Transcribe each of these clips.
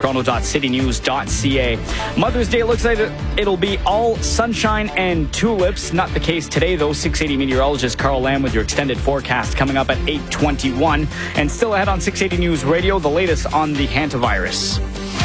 toronto.citynews.ca. Mother's Day looks like it'll be all sunshine and tulips. Not the case today, though. 680 meteorologist Carl Lamb with your extended forecast coming up at 8:21. And still ahead on 680 News Radio, the latest on the hantavirus.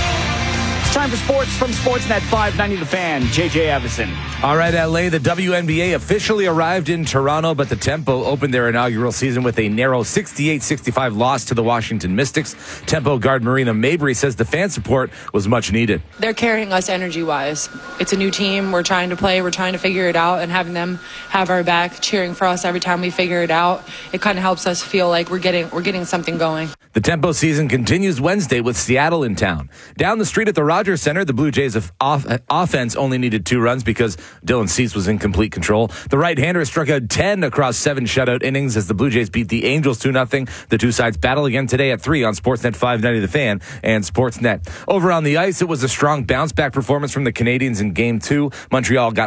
Time for sports from Sportsnet 590 The Fan. JJ Evison. All right, LA, the WNBA officially arrived in Toronto, but the Tempo opened their inaugural season with a narrow 68-65 loss to the Washington Mystics. Tempo guard Marina Mabry says the fan support was much needed. They're carrying us energy-wise. It's a new team. We're trying to play. We're trying to figure it out, and having them have our back, cheering for us every time we figure it out, it kind of helps us feel like we're getting something going. The Tempo season continues Wednesday with Seattle in town. Down the street at the Rogers Center, the Blue Jays' offense only needed 2 runs because Dylan Cease was in complete control. The right-hander struck out 10 across 7 shutout innings as the Blue Jays beat the Angels 2-0. The two sides battle again today at 3 on Sportsnet 590 The Fan and Sportsnet. Over on the ice, it was a strong bounce-back performance from the Canadians in Game 2. Montreal got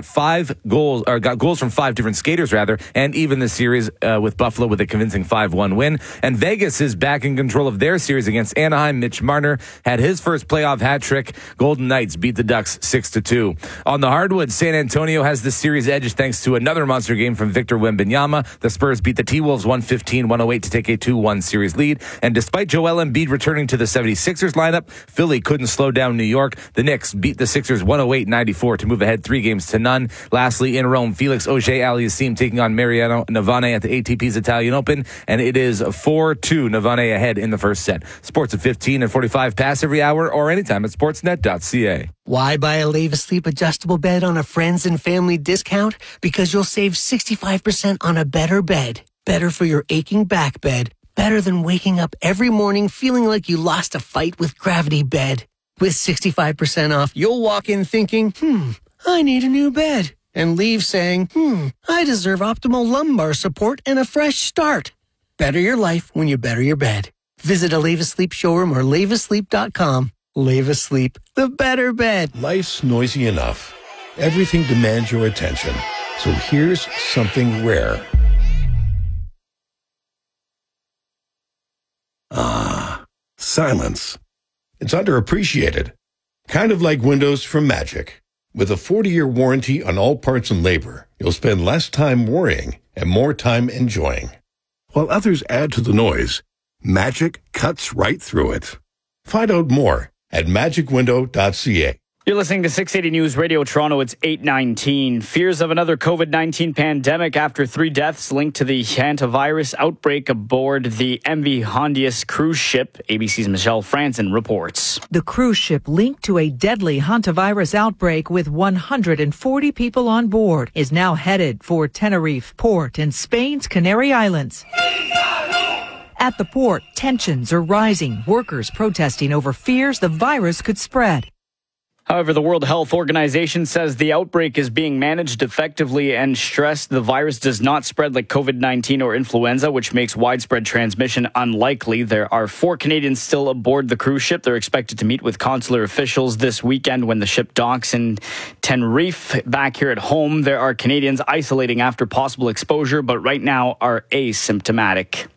goals from 5 different skaters, and even the series with Buffalo with a convincing 5-1 win. And Vegas is back in control of their series against Anaheim. Mitch Marner had his first playoff hat trick. Golden Knights beat the Ducks 6-2. On the hardwood, San Antonio has the series edge thanks to another monster game from Victor Wembanyama. The Spurs beat the T-Wolves 115-108 to take a 2-1 series lead. And despite Joel Embiid returning to the 76ers lineup, Philly couldn't slow down New York. The Knicks beat the Sixers 108-94 to move ahead 3-0. Lastly, in Rome, Felix Auger-Aliassime taking on Mariano Navane at the ATP's Italian Open, and it is 4-2 Navane ahead in the first set. Sports at 15 and 45 pass every hour or anytime at sportsnet.ca. Why buy a Leave Asleep adjustable bed on a friends and family discount? Because you'll save 65% on a better bed. Better for your aching back bed. Better than waking up every morning feeling like you lost a fight with Gravity Bed. With 65% off, you'll walk in thinking, I need a new bed. And leave saying, I deserve optimal lumbar support and a fresh start. Better your life when you better your bed. Visit a Leave Asleep showroom or leaveasleep.com. Leave Asleep, the better bed. Life's noisy enough. Everything demands your attention. So here's something rare. Silence. It's underappreciated. Kind of like windows from Magic. With a 40-year warranty on all parts and labor, you'll spend less time worrying and more time enjoying. While others add to the noise, Magic cuts right through it. Find out more at magicwindow.ca. You're listening to 680 News Radio Toronto. It's 8:19. Fears of another COVID-19 pandemic after 3 deaths linked to the hantavirus outbreak aboard the MV Hondius cruise ship. ABC's Michelle Franzen reports. The cruise ship linked to a deadly hantavirus outbreak with 140 people on board is now headed for Tenerife port in Spain's Canary Islands. At the port, tensions are rising, workers protesting over fears the virus could spread. However, the World Health Organization says the outbreak is being managed effectively and stressed the virus does not spread like COVID-19 or influenza, which makes widespread transmission unlikely. There are 4 Canadians still aboard the cruise ship. They're expected to meet with consular officials this weekend when the ship docks in Tenerife. Back here at home, there are Canadians isolating after possible exposure, but right now are asymptomatic.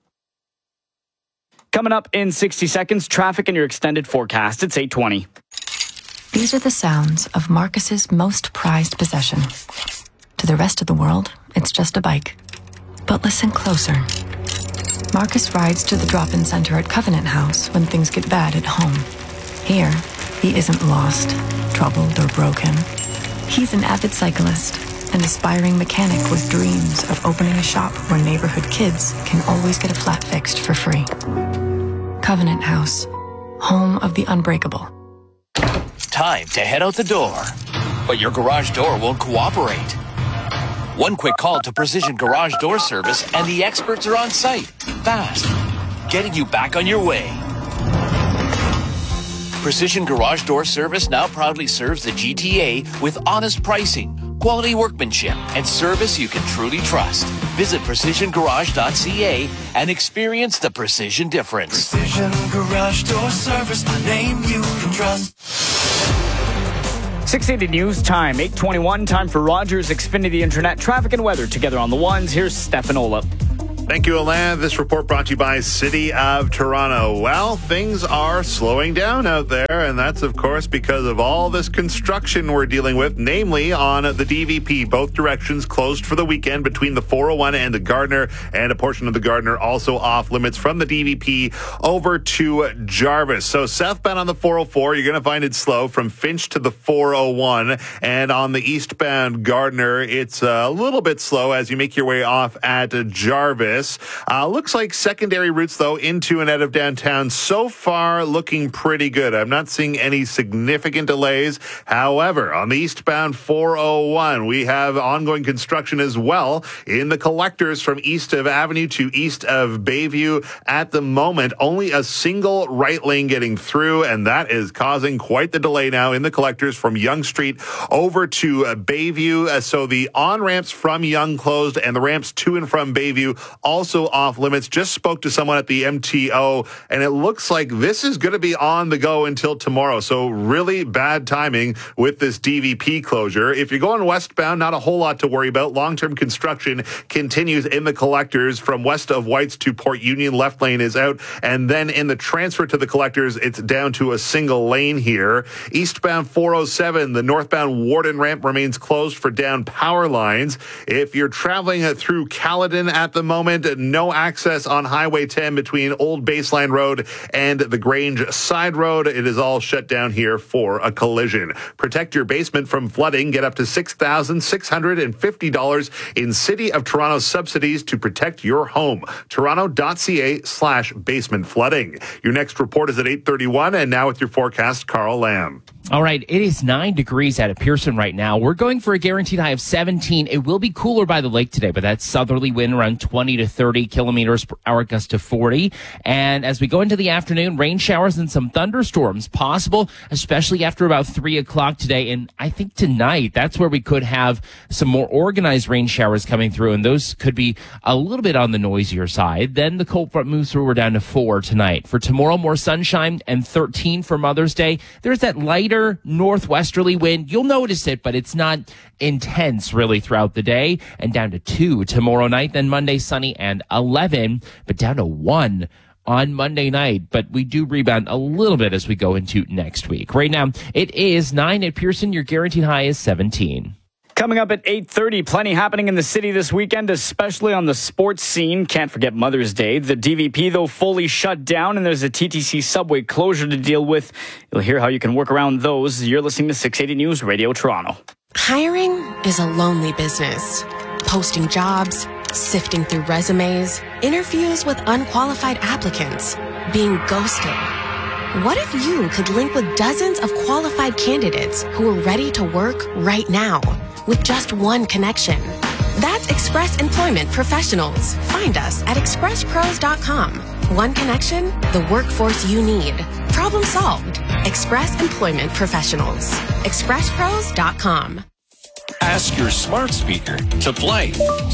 Coming up in 60 seconds, traffic and your extended forecast. It's 8:20. These are the sounds of Marcus's most prized possession. To the rest of the world, it's just a bike. But listen closer. Marcus rides to the drop-in center at Covenant House when things get bad at home. Here, he isn't lost, troubled, or broken. He's an avid cyclist, an aspiring mechanic with dreams of opening a shop where neighborhood kids can always get a flat fixed for free. Covenant House, home of the unbreakable. Time to head out the door, but your garage door won't cooperate. One quick call to Precision Garage Door Service and the experts are on site, fast, getting you back on your way. Precision Garage Door Service now proudly serves the GTA with honest pricing, quality workmanship, and service you can truly trust. Visit precisiongarage.ca and experience the precision difference. Precision Garage Door Service, the name you can trust. 680 News Time, 8:21. Time for Rogers Xfinity Internet traffic and weather together on the ones. Here's Stefan Olaf. Thank you, Alain. This report brought to you by City of Toronto. Well, things are slowing down out there, and that's, of course, because of all this construction we're dealing with, namely on the DVP. Both directions closed for the weekend between the 401 and the Gardiner, and a portion of the Gardiner also off limits from the DVP over to Jarvis. So southbound on the 404, you're going to find it slow from Finch to the 401, and on the eastbound Gardiner, it's a little bit slow as you make your way off at Jarvis. Looks like secondary routes, though, into and out of downtown so far looking pretty good. I'm not seeing any significant delays. However, on the eastbound 401, we have ongoing construction as well in the collectors from east of Avenue to east of Bayview. At the moment, only a single right lane getting through, and that is causing quite the delay now in the collectors from Yonge Street over to Bayview. So the on-ramps from Yonge closed, and the ramps to and from Bayview also off limits. Just spoke to someone at the MTO, and it looks like this is going to be on the go until tomorrow. So really bad timing with this DVP closure. If you're going westbound, not a whole lot to worry about. Long-term construction continues in the collectors from west of Whites to Port Union. Left lane is out, and then in the transfer to the collectors, it's down to a single lane here. Eastbound 407, the northbound Warden ramp remains closed for down power lines. If you're traveling through Caledon at the moment, no access on Highway 10 between Old Baseline Road and the Grange Side Road. It is all shut down here for a collision. Protect your basement from flooding. Get up to $6,650 in City of Toronto subsidies to protect your home. Toronto.ca/basement flooding. Your next report is at 8:31, and now with your forecast, Carl Lamb. All right, it is 9 degrees out of Pearson right now. We're going for a guaranteed high of 17. It will be cooler by the lake today, but that southerly wind around 20 to 30 kilometers per hour, gust to 40. And as we go into the afternoon, rain showers and some thunderstorms possible, especially after about 3 o'clock today. And I think tonight, that's where we could have some more organized rain showers coming through, and those could be a little bit on the noisier side. Then the cold front moves through. We're down to 4 tonight. For tomorrow, more sunshine and 13 for Mother's Day. There's that lighter northwesterly wind. You'll notice it, but it's not intense really throughout the day. And down to 2 tomorrow night. Then Monday, sunny and 11, but down to 1 on Monday night. But we do rebound a little bit as we go into next week. Right now, it is 9 at Pearson. Your guaranteed high is 17. Coming up at 8:30, plenty happening in the city this weekend, especially on the sports scene. Can't forget Mother's Day. The DVP, though, fully shut down, and there's a TTC subway closure to deal with. You'll hear how you can work around those. You're listening to 680 News Radio Toronto. Hiring is a lonely business. Posting jobs, sifting through resumes, interviews with unqualified applicants, being ghosted. What if you could link with dozens of qualified candidates who are ready to work right now with just one connection? That's Express Employment Professionals. Find us at expresspros.com. One connection, the workforce you need. Problem solved. Express Employment Professionals. expresspros.com. Ask your smart speaker to play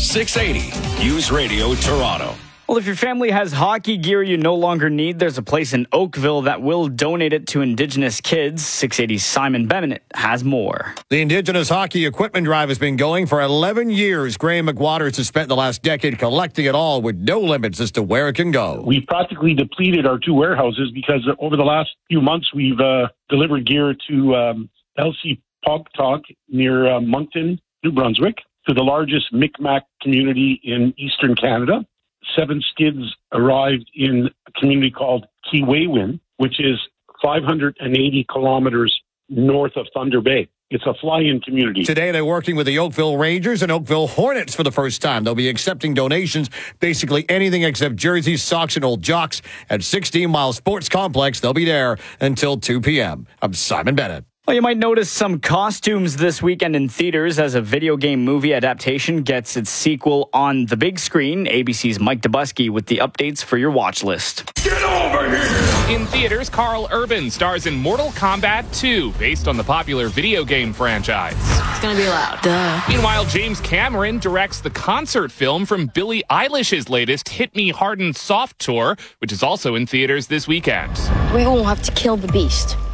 680 News Radio Toronto. Well, if your family has hockey gear you no longer need, there's a place in Oakville that will donate it to Indigenous kids. 680's Simon Bennett has more. The Indigenous Hockey Equipment Drive has been going for 11 years. Graham McWaters has spent the last decade collecting it all with no limits as to where it can go. We've practically depleted our 2 warehouses because over the last few months we've delivered gear to LC Pogtalk near Moncton, New Brunswick, to the largest Mi'kmaq community in Eastern Canada. 7 skids arrived in a community called Keewawin, which is 580 kilometers north of Thunder Bay. It's a fly-in community. Today, they're working with the Oakville Rangers and Oakville Hornets for the first time. They'll be accepting donations, basically anything except jerseys, socks, and old jocks at 16 Mile Sports Complex. They'll be there until 2 p.m. I'm Simon Bennett. Well, you might notice some costumes this weekend in theaters as a video game movie adaptation gets its sequel on the big screen. ABC's Mike Dubusky with the updates for your watch list. Get over here! In theaters, Carl Urban stars in Mortal Kombat 2, based on the popular video game franchise. It's gonna be loud. Duh. Meanwhile, James Cameron directs the concert film from Billie Eilish's latest Hit Me Hard and Soft tour, which is also in theaters this weekend. We won't have to kill the beast.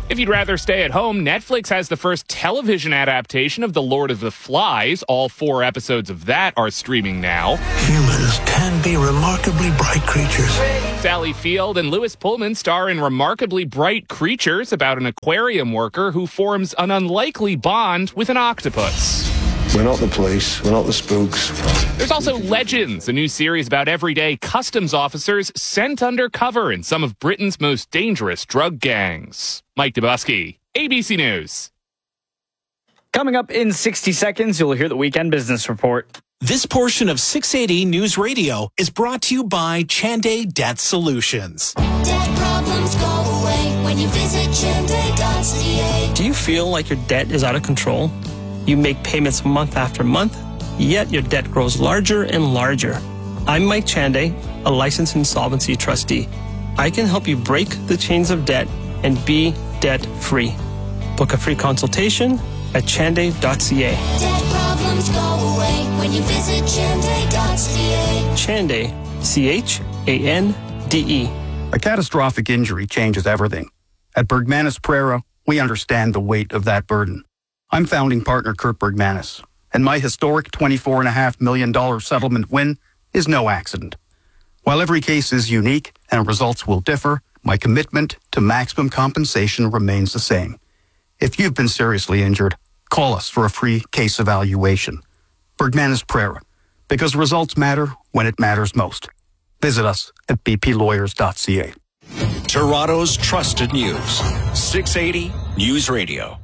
If you'd rather stay at home, Netflix has the first television adaptation of The Lord of the Flies. All 4 episodes of that are streaming now. Humans can be remarkably bright creatures. Sally Field and Louis Pullman star in Remarkably Bright Creatures about an aquarium worker who forms an unlikely bond with an octopus. We're not the police. We're not the spooks. There's also Legends, a new series about everyday customs officers sent undercover in some of Britain's most dangerous drug gangs. Mike Dubusky, ABC News. Coming up in 60 seconds, you'll hear the Weekend Business Report. This portion of 680 News Radio is brought to you by Chanday Debt Solutions. Debt problems go away when you visit Chanday.ca. Do you feel like your debt is out of control? You make payments month after month, yet your debt grows larger and larger. I'm Mike Chanday, a licensed insolvency trustee. I can help you break the chains of debt and be debt-free. Book a free consultation at chanday.ca. Debt problems go away when you visit Chanday.ca. Chanday, C-H-A-N-D-E. A catastrophic injury changes everything. At Bergmanis Prera, we understand the weight of that burden. I'm founding partner Kurt Bergmanis, and my historic $24.5 million settlement win is no accident. While every case is unique and results will differ, my commitment to maximum compensation remains the same. If you've been seriously injured, call us for a free case evaluation. Bergmanis Prera, because results matter when it matters most. Visit us at bplawyers.ca. Toronto's trusted news. 680 News Radio.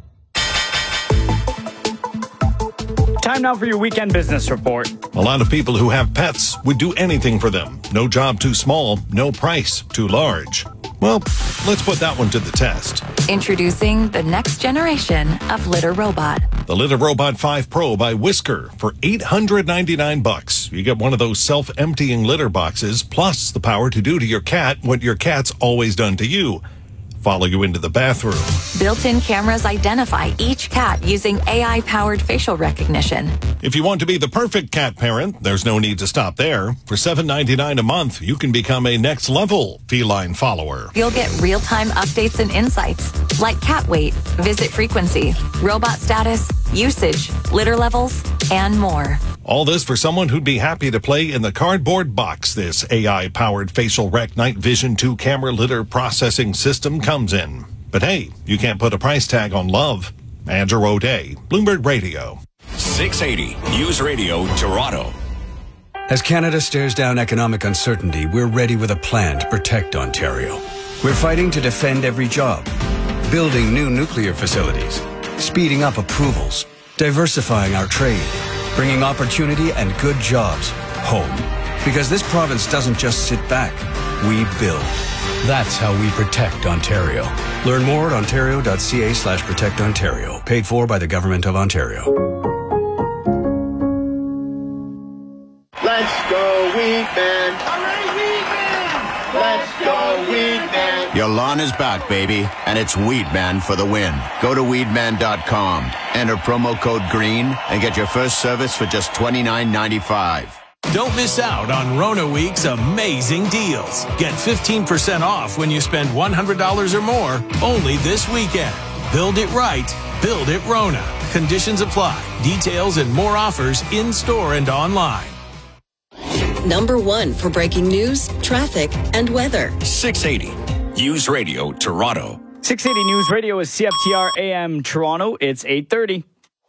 Time now for your Weekend Business Report. A lot of people who have pets would do anything for them. No job too small, no price too large. Well, let's put that one to the test. Introducing the next generation of Litter Robot. The Litter Robot 5 Pro by Whisker for $899. You get one of those self-emptying litter boxes, plus the power to do to your cat what your cat's always done to you. Follow you into the bathroom. Built-in cameras identify each cat using AI-powered facial recognition. If you want to be the perfect cat parent, there's no need to stop there. For $7.99 a month, you can become a next-level feline follower. You'll get real-time updates and insights, like cat weight, visit frequency, robot status, usage, litter levels, and more. All this for someone who'd be happy to play in the cardboard box this AI-powered facial rec night vision 2 camera litter processing system comes in. But hey, you can't put a price tag on love. Andrew O'Day, Bloomberg Radio. 680 News Radio, Toronto. As Canada stares down economic uncertainty, we're ready with a plan to protect Ontario. We're fighting to defend every job, building new nuclear facilities, speeding up approvals, diversifying our trade, bringing opportunity and good jobs home. Because this province doesn't just sit back, we build. That's how we protect Ontario. Learn more at ontario.ca/protectontario. Paid for by the Government of Ontario. Let's go, Weedman! Let's go, Weedman! Your lawn is back, baby, and it's Weedman for the win. Go to weedman.com, enter promo code GREEN, and get your first service for just $29.95. Don't miss out on Rona Week's amazing deals. Get 15% off when you spend $100 or more only this weekend. Build it right. Build it Rona. Conditions apply. Details and more offers in-store and online. Number 1 for breaking news, traffic, and weather. 680 News Radio, Toronto. 680 News Radio is CFTR AM Toronto. It's 8:30.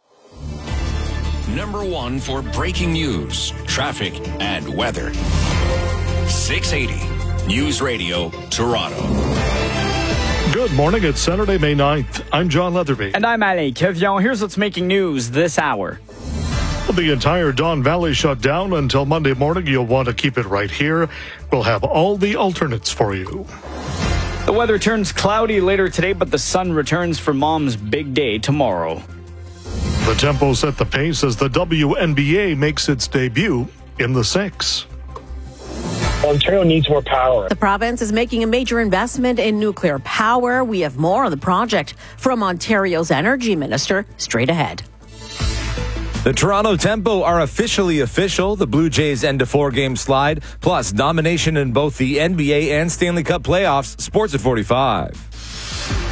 Number 1 for breaking news, traffic, and weather. 680 News Radio, Toronto. Good morning. It's Saturday, May 9th. I'm John Leatherby. And I'm Alain Kevion. Here's what's making news this hour. The entire Don Valley shut down until Monday morning. You'll want to keep it right here. We'll have all the alternates for you. The weather turns cloudy later today, but the sun returns for Mom's big day tomorrow. The tempo set the pace as the WNBA makes its debut in the 6. Ontario needs more power. The province is making a major investment in nuclear power. We have more on the project from Ontario's Energy Minister straight ahead. The Toronto Tempo are officially official. The Blue Jays end a 4-game slide, plus domination in both the NBA and Stanley Cup playoffs. Sports at 45.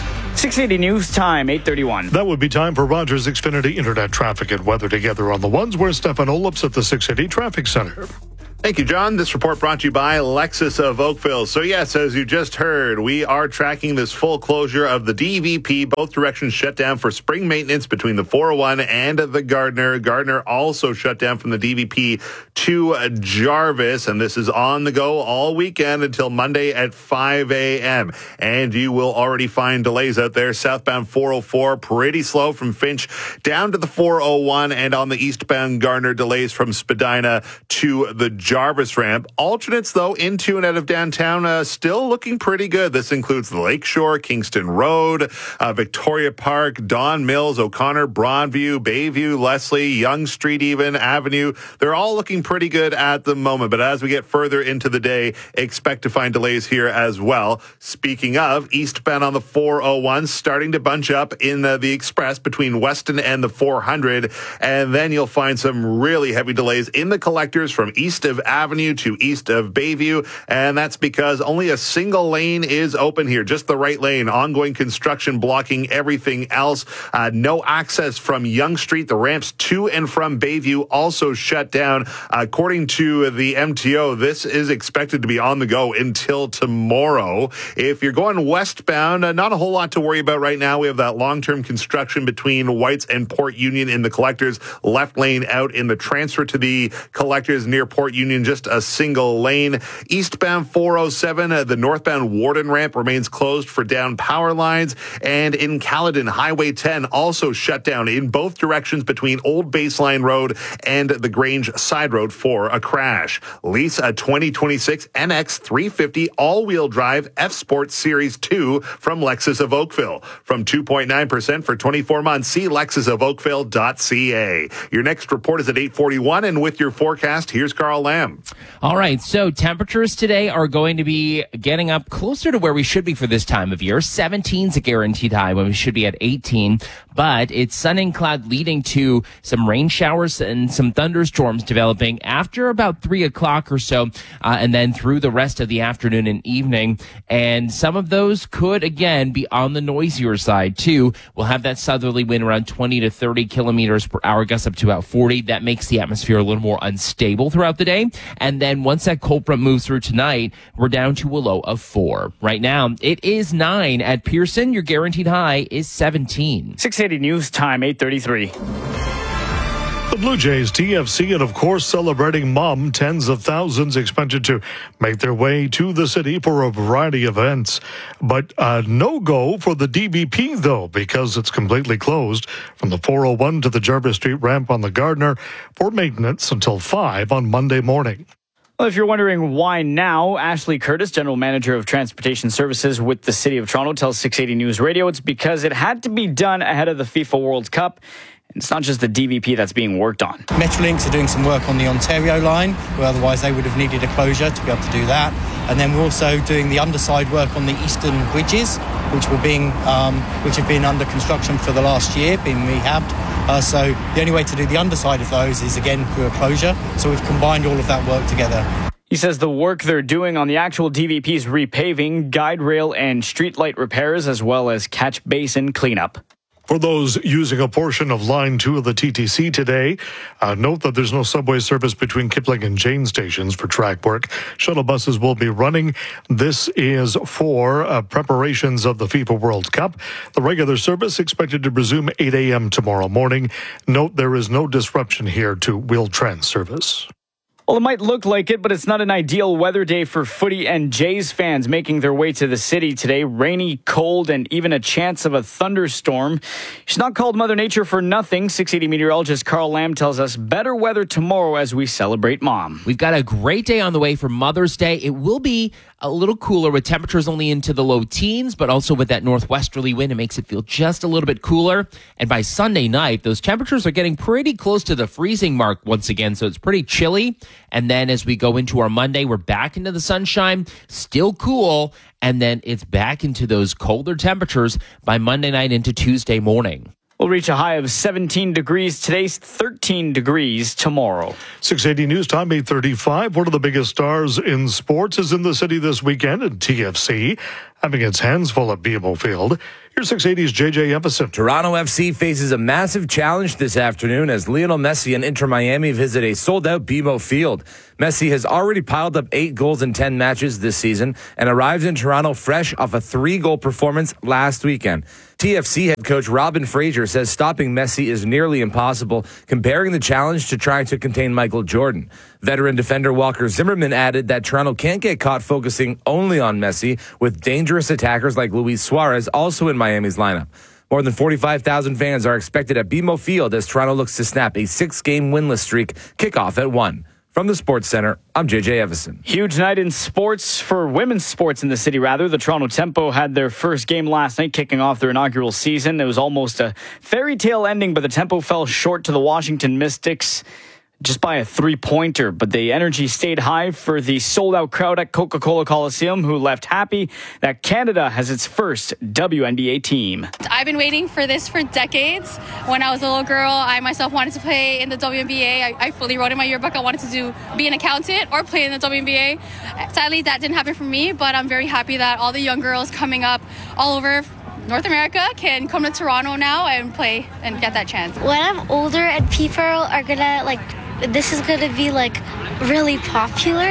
680 News Time, 8:31. That would be time for Rogers Xfinity Internet traffic and weather together on the ones where Stefan Olof's at the 680 Traffic Center. Thank you, John. This report brought to you by Lexus of Oakville. So, yes, as you just heard, we are tracking this full closure of the DVP. Both directions shut down for spring maintenance between the 401 and the Gardner. Gardner also shut down from the DVP to Jarvis. And this is on the go all weekend until Monday at 5 a.m. And you will already find delays out there. Southbound 404, pretty slow from Finch down to the 401. And on the eastbound Gardner, delays from Spadina to the Jarvis ramp. Alternates, though, into and out of downtown, still looking pretty good. This includes the Lakeshore, Kingston Road, Victoria Park, Don Mills, O'Connor, Broadview, Bayview, Leslie, Yonge Street even, Avenue. They're all looking pretty good at the moment. But as we get further into the day, expect to find delays here as well. Speaking of, eastbound on the 401, starting to bunch up in the Express between Weston and the 400. And then you'll find some really heavy delays in the collectors from east of Avenue to east of Bayview, and that's because only a single lane is open here, just the right lane. Ongoing construction blocking everything else. No access from Yonge Street. The ramps to and from Bayview also shut down. According to the MTO, this is expected to be on the go until tomorrow. If you're going westbound, not a whole lot to worry about right now. We have that long-term construction between Whites and Port Union in the collectors. Left lane out in the transfer to the collectors near Port Union, just a single lane. Eastbound 407, the northbound Warden ramp remains closed for down power lines. And in Caledon, Highway 10 also shut down in both directions between Old Baseline Road and the Grange Side Road for a crash. Lease a 2026 NX 350 all-wheel drive F-Sport Series 2 from Lexus of Oakville. From 2.9% for 24 months, see lexusofoakville.ca. Your next report is at 8:41, and with your forecast, here's Carl Lamb. All right, so temperatures today are going to be getting up closer to where we should be for this time of year. 17's a guaranteed high when we should be at 18, but it's sun and cloud leading to some rain showers and some thunderstorms developing after about 3 o'clock or so, and then through the rest of the afternoon and evening. And some of those could, again, be on the noisier side, too. We'll have that southerly wind around 20 to 30 kilometers per hour, gusts up to about 40. That makes the atmosphere a little more unstable throughout the day. And then once that cold front moves through tonight, we're down to a low of 4. Right now, it is 9 at Pearson. Your guaranteed high is 17. 680 News Time, 8:33. The Blue Jays, TFC, and of course celebrating Mom. Tens of thousands expected to make their way to the city for a variety of events. But no-go for the DVP, though, because it's completely closed from the 401 to the Jarvis Street ramp on the Gardner for maintenance until 5 on Monday morning. Well, if you're wondering why now, Ashley Curtis, General Manager of Transportation Services with the City of Toronto, tells 680 News Radio it's because it had to be done ahead of the FIFA World Cup. It's not just the DVP that's being worked on. Metrolinx are doing some work on the Ontario line, where otherwise they would have needed a closure to be able to do that. And then we're also doing the underside work on the eastern bridges, which have been under construction for the last year, being rehabbed. So the only way to do the underside of those is, again, through a closure. So we've combined all of that work together. He says the work they're doing on the actual DVP's repaving, guide rail, and streetlight repairs, as well as catch basin cleanup. For those using a portion of Line 2 of the TTC today, note that there's no subway service between Kipling and Jane stations for track work. Shuttle buses will be running. This is for preparations of the FIFA World Cup. The regular service expected to resume 8 a.m. tomorrow morning. Note there is no disruption here to Wheel-Trans service. Well, it might look like it, but it's not an ideal weather day for footy and Jays fans making their way to the city today. Rainy, cold, and even a chance of a thunderstorm. She's not called Mother Nature for nothing. 680 meteorologist Carl Lamb tells us better weather tomorrow as we celebrate Mom. We've got a great day on the way for Mother's Day. It will be a little cooler with temperatures only into the low teens, but also with that northwesterly wind, it makes it feel just a little bit cooler. And by Sunday night, those temperatures are getting pretty close to the freezing mark once again, so it's pretty chilly. And then as we go into our Monday, we're back into the sunshine, still cool, and then it's back into those colder temperatures by Monday night into Tuesday morning. We'll reach a high of 17 degrees today, 13 degrees tomorrow. 680 News Time, 8:35. One of the biggest stars in sports is in the city this weekend in TFC. having its hands full at BMO Field. Here's 680's JJ Everson. Toronto FC faces a massive challenge this afternoon as Lionel Messi and Inter Miami visit a sold-out BMO Field. Messi has already piled up 8 goals in 10 matches this season and arrives in Toronto fresh off a 3-goal performance last weekend. TFC head coach Robin Fraser says stopping Messi is nearly impossible, comparing the challenge to trying to contain Michael Jordan. Veteran defender Walker Zimmerman added that Toronto can't get caught focusing only on Messi, with dangerous attackers like Luis Suarez also in Miami's lineup. More than 45,000 fans are expected at BMO Field as Toronto looks to snap a 6-game winless streak. Kickoff at 1. From the Sports Center, I'm JJ Everson. Huge night in sports for women's sports in the city, rather. The Toronto Tempo had their first game last night, kicking off their inaugural season. It was almost a fairy tale ending, but the Tempo fell short to the Washington Mystics just by a 3-pointer. But the energy stayed high for the sold-out crowd at Coca-Cola Coliseum, who left happy that Canada has its first WNBA team. I've been waiting for this for decades. When I was a little girl, I myself wanted to play in the WNBA. I fully wrote in my yearbook I wanted to be an accountant or play in the WNBA. Sadly, that didn't happen for me, but I'm very happy that all the young girls coming up all over North America can come to Toronto now and play and get that chance. When I'm older and people are gonna this is gonna be really popular,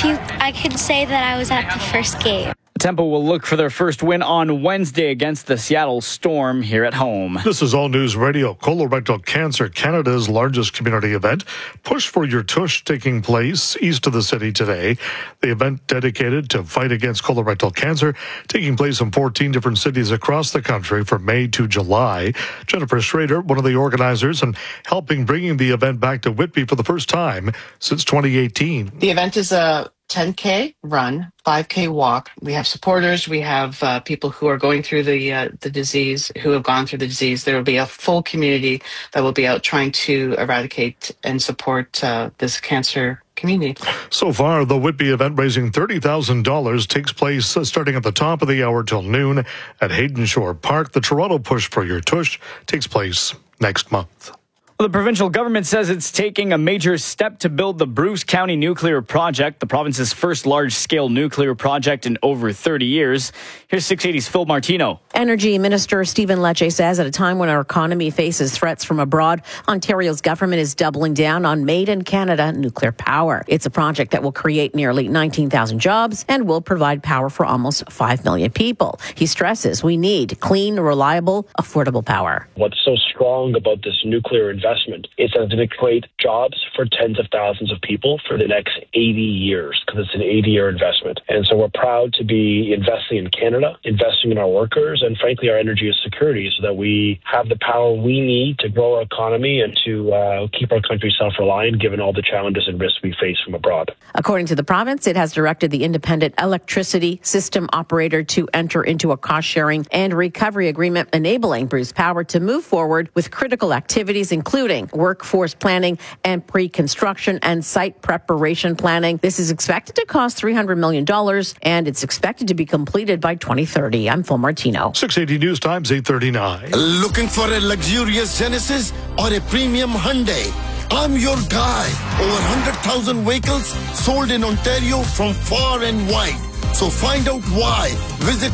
I can say that I was at the first game. Tempo will look for their first win on Wednesday against the Seattle Storm here at home. This is All News Radio. Colorectal Cancer Canada's largest community event, Push for Your Tush, taking place east of the city today. The event dedicated to fight against colorectal cancer, taking place in 14 different cities across the country from May to July. Jennifer Schrader, one of the organizers, and helping bringing the event back to Whitby for the first time since 2018. The event is a 10K run, 5K walk. We have supporters. We have people who are going through the disease, who have gone through the disease. There will be a full community that will be out trying to eradicate and support this cancer community. So far, the Whitby event, raising $30,000, takes place starting at the top of the hour till noon at Hayden Shore Park. The Toronto Push for Your Tush takes place next month. The provincial government says it's taking a major step to build the Bruce County Nuclear Project, the province's first large-scale nuclear project in over 30 years. Here's 680's Phil Martino. Energy Minister Stephen Lecce says at a time when our economy faces threats from abroad, Ontario's government is doubling down on made-in-Canada nuclear power. It's a project that will create nearly 19,000 jobs and will provide power for almost 5 million people. He stresses we need clean, reliable, affordable power. What's so strong about this nuclear investment is that it's going to create jobs for tens of thousands of people for the next 80 years, because it's an 80-year investment. And so we're proud to be investing in Canada, investing in our workers, and frankly our energy security, so that we have the power we need to grow our economy and to keep our country self-reliant given all the challenges and risks we face from abroad. According to the province, it has directed the independent electricity system operator to enter into a cost-sharing and recovery agreement enabling Bruce Power to move forward with critical activities, including workforce planning and pre-construction and site preparation planning. This is expected to cost $300 million, and it's expected to be completed by 2030. I'm Phil Martino. 680 News Times, 8:39. Looking for a luxurious Genesis or a premium Hyundai? I'm your guy. Over 100,000 vehicles sold in Ontario from far and wide. So find out why. Visit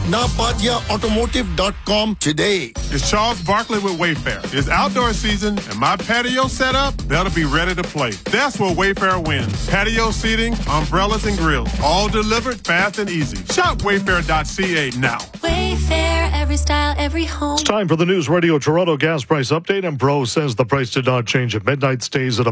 napatiaautomotive.com today. It's Charles Barkley with Wayfair. It's outdoor season, and my patio setup, that'll be ready to play. That's where Wayfair wins. Patio seating, umbrellas, and grills. All delivered fast and easy. Shop wayfair.ca now. Wayfair, every style, every home. It's time for the News Radio Toronto gas price update, and Pro says the price did not change at midnight, stays at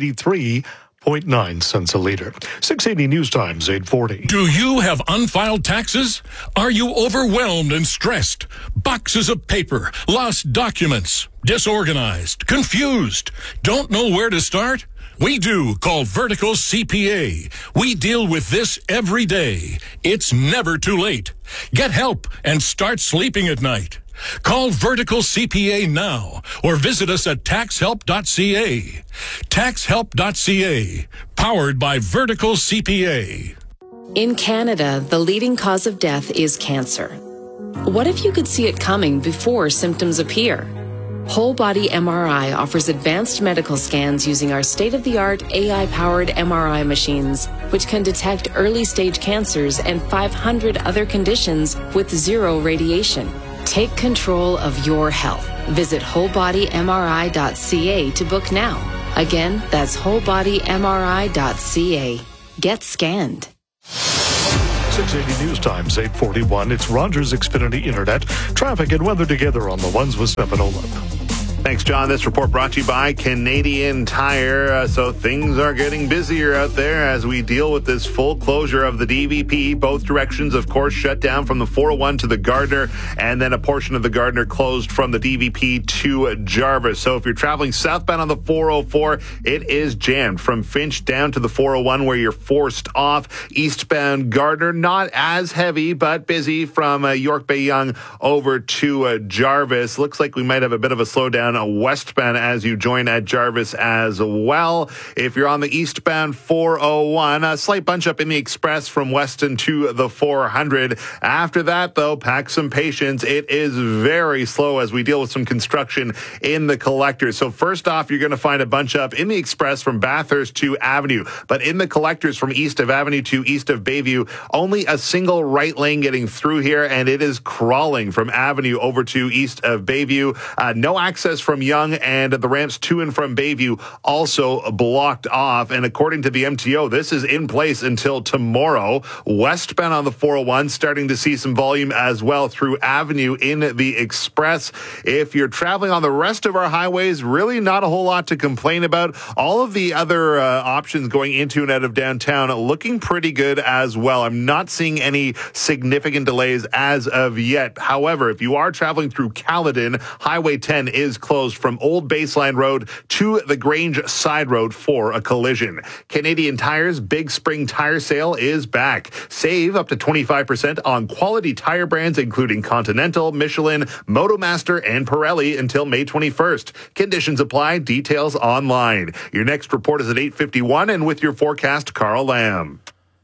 $1.83.9 a liter. 680 News Times, 8:40. Do you have unfiled taxes? Are you overwhelmed and stressed? Boxes of paper, lost documents, disorganized, confused, don't know where to start? We do. Call Vertical CPA. We deal with this every day. It's never too late. Get help and start sleeping at night. Call Vertical CPA now or visit us at taxhelp.ca. Taxhelp.ca, powered by Vertical CPA. In Canada, the leading cause of death is cancer. What if you could see it coming before symptoms appear? Whole Body MRI offers advanced medical scans using our state-of-the-art AI-powered MRI machines, which can detect early-stage cancers and 500 other conditions with zero radiation. Take control of your health. Visit wholebodymri.ca to book now. Again, that's wholebodymri.ca. Get scanned. 680 News Times, 8:41. It's Rogers Xfinity Internet. Traffic and weather together on the ones with Stephanolov. Thanks, John. This report brought to you by Canadian Tire. So things are getting busier out there as we deal with this full closure of the DVP. Both directions, of course, shut down from the 401 to the Gardner, and then a portion of the Gardner closed from the DVP to Jarvis. So if you're traveling southbound on the 404, it is jammed from Finch down to the 401 where you're forced off. Eastbound Gardner, not as heavy, but busy from York Bay Yonge over to Jarvis. Looks like we might have a bit of a slowdown westbound as you join at Jarvis as well. If you're on the eastbound 401, a slight bunch up in the express from Weston to the 400. After that, though, pack some patience. It is very slow as we deal with some construction in the collectors. So first off, you're going to find a bunch up in the express from Bathurst to Avenue. But in the collectors from east of Avenue to east of Bayview, only a single right lane getting through here, and it is crawling from Avenue over to east of Bayview. No access from Yonge, and the ramps to and from Bayview also blocked off. And according to the MTO, this is in place until tomorrow. Westbound on the 401, starting to see some volume as well through Avenue in the Express. If you're traveling on the rest of our highways, really not a whole lot to complain about. All of the other options going into and out of downtown looking pretty good as well. I'm not seeing any significant delays as of yet. However, if you are traveling through Caledon, Highway 10 is closed from Old Baseline Road to the Grange Side Road for a collision. Canadian Tire's Big Spring Tire Sale is back. Save up to 25% on quality tire brands including Continental, Michelin, Motomaster, and Pirelli until May 21st. Conditions apply. Details online. Your next report is at 8:51, and with your forecast, Carl Lamb.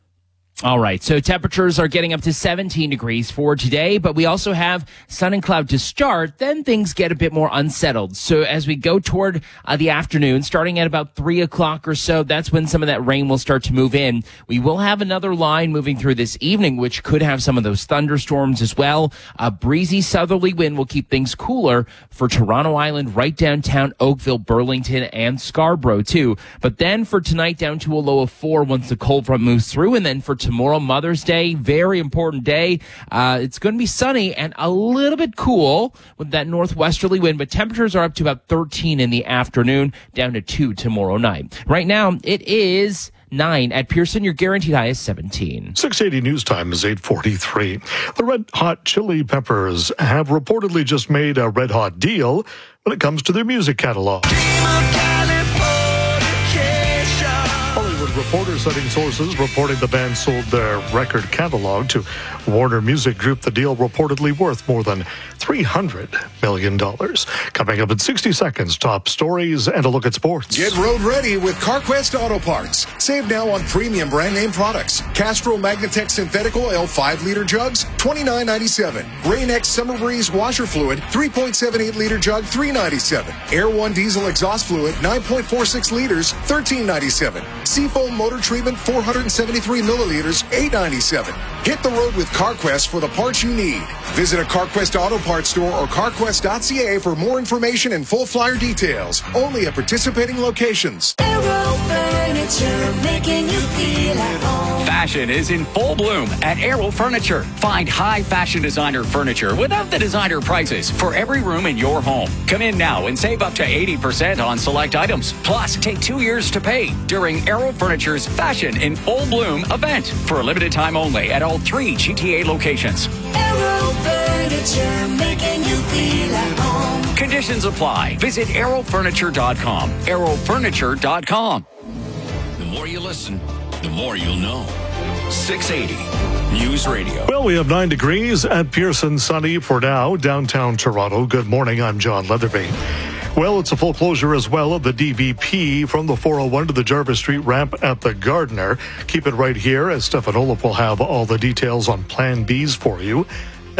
All right, so temperatures are getting up to 17 degrees for today, but we also have sun and cloud to start. Then things get a bit more unsettled. So as we go toward the afternoon, starting at about 3 o'clock or so, that's when some of that rain will start to move in. We will have another line moving through this evening, which could have some of those thunderstorms as well. A breezy southerly wind will keep things cooler for Toronto Island, right downtown Oakville, Burlington, and Scarborough too. But then for tonight, down to a low of 4 once the cold front moves through, and then for tomorrow, Mother's Day, very important day. It's going to be sunny and a little bit cool with that northwesterly wind, but temperatures are up to about 13 in the afternoon, down to 2 tomorrow night. Right now, it is 9 at Pearson. Your guaranteed high is 17. 680 News Time is 8:43. The Red Hot Chili Peppers have reportedly just made a red hot deal when it comes to their music catalog. Reporters citing sources reporting the band sold their record catalog to Warner Music Group. The deal reportedly worth more than $300 million. Coming up in 60 seconds, top stories and a look at sports. Get road ready with CarQuest Auto Parts. Save now on premium brand name products. Castrol Magnatech Synthetic Oil 5-liter jugs, $29.97. Rain-X Summer Breeze washer fluid, 3.78-liter jug, $3.97. Air One diesel exhaust fluid, 9.46 liters, $13.97. Seafoam motor treatment, 473 milliliters, $8.97. Hit the road with CarQuest for the parts you need. Visit a CarQuest Auto Parts store or carquest.ca for more information and full flyer details. Only at participating locations. Aero Furniture, making you feel at home. Fashion is in full bloom at Aero Furniture. Find high fashion designer furniture without the designer prices for every room in your home. Come in now and save up to 80% on select items. Plus, take 2 years to pay during Aero Furniture's Fashion in Full Bloom event for a limited time only at all 3 GTA locations. Aero Furniture, making you feel at home. Conditions apply. Visit aerofurniture.com. aerofurniture.com. The more you listen, the more you'll know. 680 News Radio. Well, we have 9 degrees at Pearson, sunny for now, downtown Toronto. Good morning, I'm John Leatherby. Well, it's a full closure as well of the DVP from the 401 to the Jarvis Street ramp at the Gardner. Keep it right here as Stephanolov will have all the details on Plan Bs for you.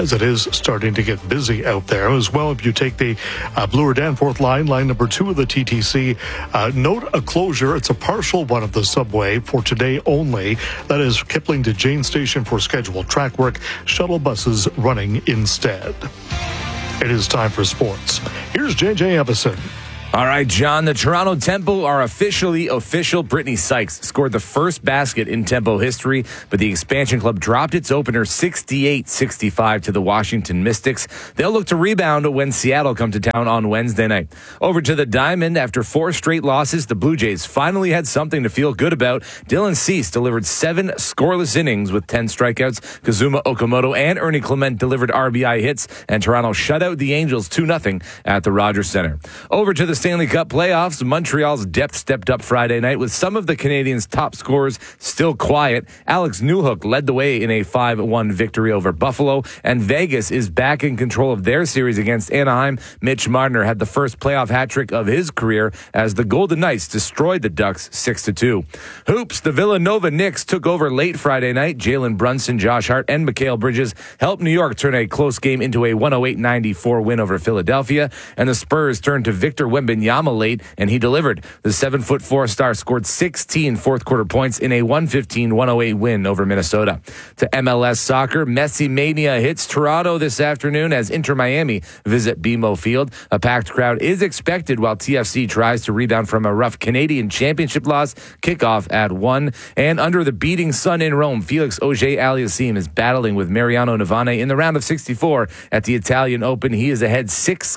as it is starting to get busy out there as well. If you take the Bloor Danforth line number 2 of the TTC, note a closure. It's a partial one of the subway for today only. That is Kipling to Jane Station for scheduled track work. Shuttle buses running instead. It is time for sports. Here's JJ Evison. All right, John, the Toronto Tempo are officially official. Brittany Sykes scored the first basket in Tempo history, but the expansion club dropped its opener 68-65 to the Washington Mystics. They'll look to rebound when Seattle come to town on Wednesday night. Over to the Diamond, after 4 straight losses, the Blue Jays finally had something to feel good about. Dylan Cease delivered 7 scoreless innings with 10 strikeouts. Kazuma Okamoto and Ernie Clement delivered RBI hits, and Toronto shut out the Angels 2-0 at the Rogers Centre. Over to the Stanley Cup playoffs, Montreal's depth stepped up Friday night with some of the Canadians' top scorers still quiet. Alex Newhook led the way in a 5-1 victory over Buffalo, and Vegas is back in control of their series against Anaheim. Mitch Marner had the first playoff hat trick of his career as the Golden Knights destroyed the Ducks 6-2. Hoops, the Villanova Knicks took over late Friday night. Jalen Brunson, Josh Hart, and Mikal Bridges helped New York turn a close game into a 108-94 win over Philadelphia, and the Spurs turned to Victor Wembanyama late, and he delivered. The 7'4" star scored 16 fourth-quarter points in a 115-108 win over Minnesota. To MLS soccer, Messi Mania hits Toronto this afternoon as Inter Miami visit BMO Field. A packed crowd is expected while TFC tries to rebound from a rough Canadian Championship loss. Kickoff at 1. And under the beating sun in Rome, Felix Auger-Aliassime is battling with Mariano Navane in the round of 64 at the Italian Open. He is ahead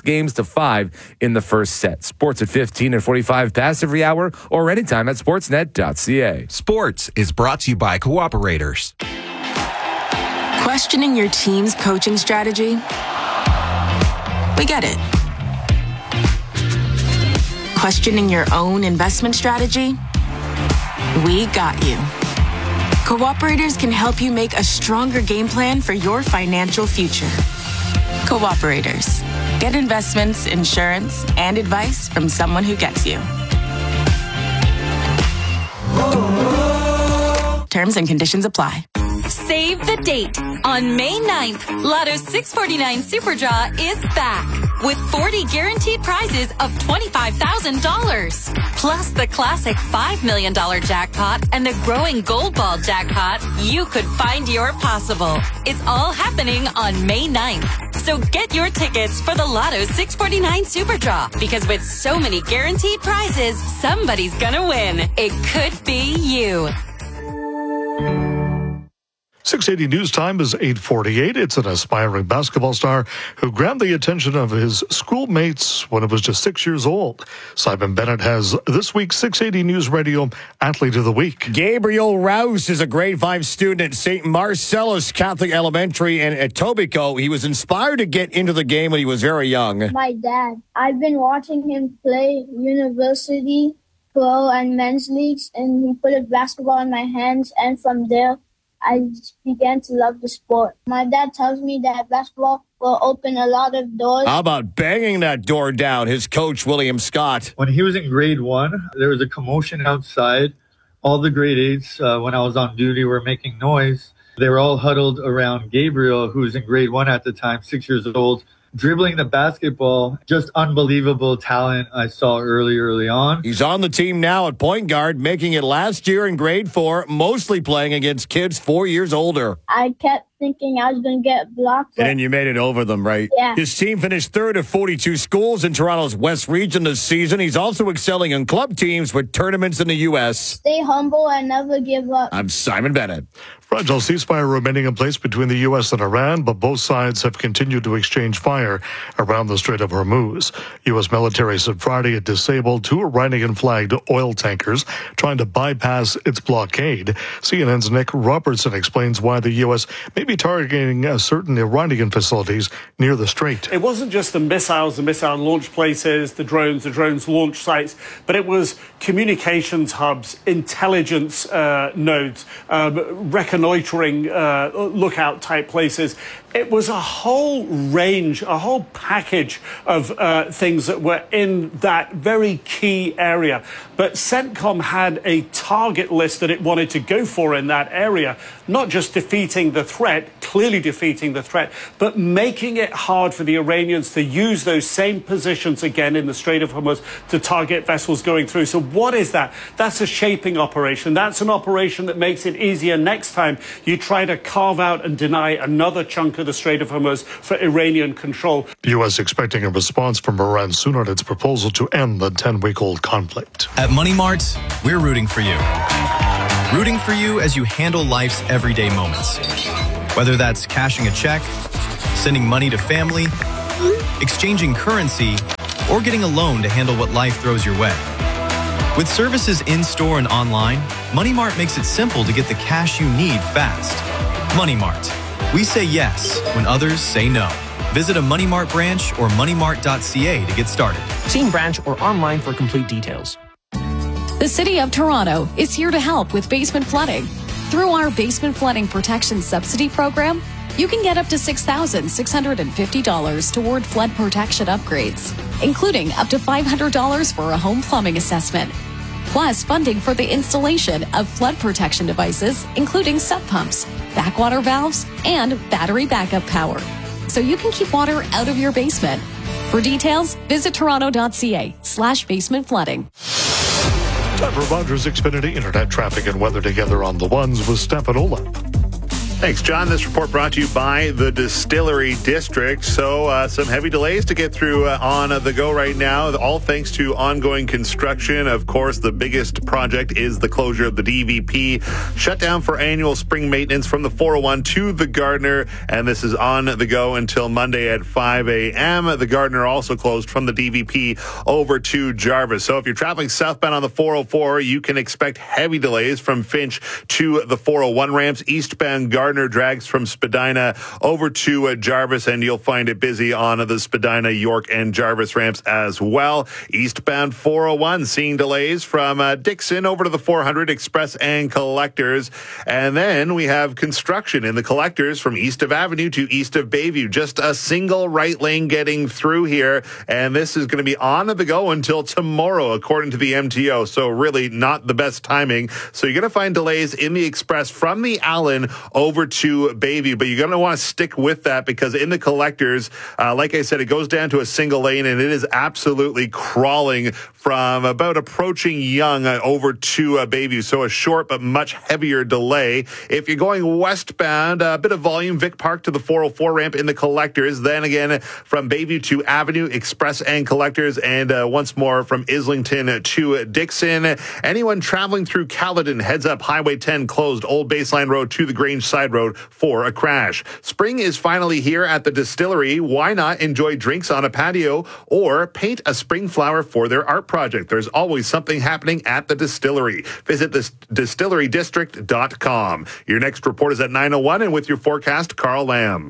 6-5 in the first set. Sports at 15 and 45 past every hour or anytime at sportsnet.ca. Sports is brought to you by Cooperators. Questioning your team's coaching strategy? We get it. Questioning your own investment strategy? We got you. Cooperators can help you make a stronger game plan for your financial future. Cooperators. Get investments, insurance, and advice from someone who gets you. Terms and conditions apply. Save the date. On May 9th, Lotto 649 Super Draw is back with 40 guaranteed prizes of $25,000. Plus the classic $5 million jackpot and the growing Gold Ball jackpot. You could find your possible. It's all happening on May 9th. So get your tickets for the Lotto 649 Super Draw, because with so many guaranteed prizes, somebody's gonna win. It could be you. 680 News Time is 8:48. It's an aspiring basketball star who grabbed the attention of his schoolmates when he was just 6 years old. Simon Bennett has this week's 680 News Radio Athlete of the Week. Gabriel Rouse is a grade 5 student at St. Marcellus Catholic Elementary in Etobicoke. He was inspired to get into the game when he was very young. My dad. I've been watching him play university, pro, and men's leagues, and he put a basketball in my hands, and from there, I just began to love the sport. My dad tells me that basketball will open a lot of doors. How about banging that door down? His coach, William Scott. When he was in grade 1, there was a commotion outside. All the grade 8s, when I was on duty, were making noise. They were all huddled around Gabriel, who was in grade 1 at the time, 6 years old, dribbling the basketball. Just unbelievable talent I saw early on. He's on the team now at point guard, making it last year in grade 4, mostly playing against kids 4 years older. I kept thinking I was going to get blocked. And then you made it over them, right? Yeah. His team finished 3rd of 42 schools in Toronto's West Region this season. He's also excelling in club teams with tournaments in the U.S. Stay humble and never give up. I'm Simon Bennett. Fragile ceasefire remaining in place between the U.S. and Iran, but both sides have continued to exchange fire around the Strait of Hormuz. U.S. military said Friday it disabled 2 Iranian-flagged oil tankers trying to bypass its blockade. CNN's Nick Robertson explains why the U.S. may be targeting certain Iranian facilities near the strait. It wasn't just the missiles, the missile launch places, the drones launch sites, but it was communications hubs, intelligence nodes, reconnoitering lookout type places. It was a whole range, a whole package of things that were in that very key area. But CENTCOM had a target list that it wanted to go for in that area, not just defeating the threat, clearly defeating the threat, but making it hard for the Iranians to use those same positions again in the Strait of Hormuz to target vessels going through. So what is that? That's a shaping operation. That's an operation that makes it easier next time you try to carve out and deny another chunk of the Strait of Hormuz for Iranian control. The U.S. expecting a response from Iran soon on its proposal to end the 10-week-old conflict. At Money Mart, we're rooting for you. Rooting for you as you handle life's everyday moments. Whether that's cashing a check, sending money to family, exchanging currency, or getting a loan to handle what life throws your way. With services in-store and online, Money Mart makes it simple to get the cash you need fast. Money Mart. We say yes when others say no. Visit a Money Mart branch or moneymart.ca to get started. See in branch or online for complete details. The City of Toronto is here to help with basement flooding. Through our Basement Flooding Protection Subsidy Program, you can get up to $6,650 toward flood protection upgrades, including up to $500 for a home plumbing assessment, plus funding for the installation of flood protection devices, including sub pumps, backwater valves, and battery backup power, so you can keep water out of your basement. For details, visit toronto.ca/basement flooding. Time for Rogers Xfinity Internet traffic and weather together on the ones with Stefanola. Thanks, John. This report brought to you by the Distillery District. So some heavy delays to get through on the go right now, all thanks to ongoing construction. Of course, the biggest project is the closure of the DVP, shut down for annual spring maintenance from the 401 to the Gardiner, and this is on the go until Monday at 5 a.m. The Gardiner also closed from the DVP over to Jarvis. So if you're traveling southbound on the 404, you can expect heavy delays from Finch to the 401 ramps. Eastbound Gardiner drags from Spadina over to Jarvis, and you'll find it busy on the Spadina, York, and Jarvis ramps as well. Eastbound 401 seeing delays from Dixon over to the 400 Express and Collectors. And then we have construction in the Collectors from east of Avenue to east of Bayview. Just a single right lane getting through here, and this is going to be on the go until tomorrow, according to the MTO. So really not the best timing. So you're going to find delays in the Express from the Allen over to Bayview, but you're going to want to stick with that because in the Collectors, like I said, it goes down to a single lane, and it is absolutely crawling from about approaching Yonge over to Bayview. So a short but much heavier delay. If you're going westbound, a bit of volume, Vic Park to the 404 ramp in the Collectors. Then again, from Bayview to Avenue, Express and Collectors, and once more from Islington to Dixon. Anyone traveling through Caledon, heads up Highway 10 closed, Old Baseline Road to the Grange Side Road for a crash. Spring is finally here at the Distillery. Why not enjoy drinks on a patio or paint a spring flower for their art project? There's always something happening at the Distillery. Visit distillerydistrict.com. Your next report is at 9:01, and with your forecast, Carl Lamb.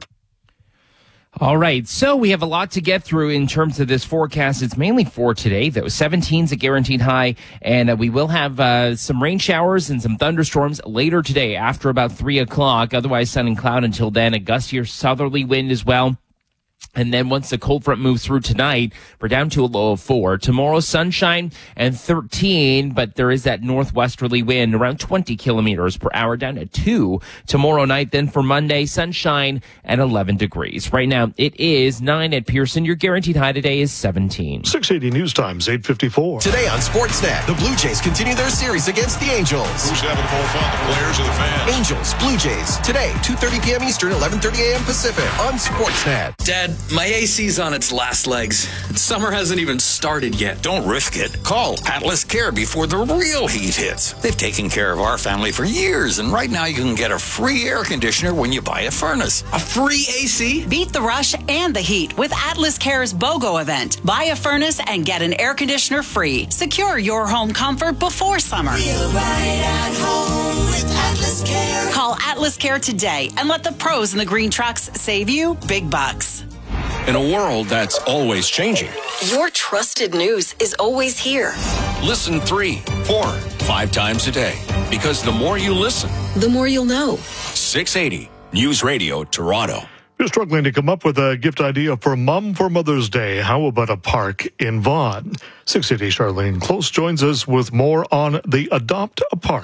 All right, so we have a lot to get through in terms of this forecast. It's mainly for today, though. 17's a guaranteed high, and we will have some rain showers and some thunderstorms later today after about 3 o'clock. Otherwise, sun and cloud until then. A gustier southerly wind as well. And then once the cold front moves through tonight, we're down to a low of 4. Tomorrow, sunshine and 13, but there is that northwesterly wind around 20 kilometers per hour, down to 2 tomorrow night. Then for Monday, sunshine and 11 degrees. Right now, it is 9 at Pearson. Your guaranteed high today is 17. 680 News Times, 8:54. Today on Sportsnet, the Blue Jays continue their series against the Angels. Who's having more fun, the players or the fans? Angels, Blue Jays, today, 2:30 p.m. Eastern, 11:30 a.m. Pacific on Sportsnet. Dad, my AC's on its last legs. Summer hasn't even started yet. Don't risk it. Call Atlas Care before the real heat hits. They've taken care of our family for years, and right now you can get a free air conditioner when you buy a furnace. A free AC? Beat the rush and the heat with Atlas Care's BOGO event. Buy a furnace and get an air conditioner free. Secure your home comfort before summer. Feel right at home with Atlas Care. Call Atlas Care today and let the pros in the green trucks save you big bucks. In a world that's always changing, Your trusted news is always here. listen 3, 4, 5 times a day. Because the more you listen, The more you'll know. 680 News Radio Toronto. You're struggling to come up with a gift idea for Mom for Mother's Day. How about a park in Vaughan? 680 Charlene Close joins us with more on the Adopt a Park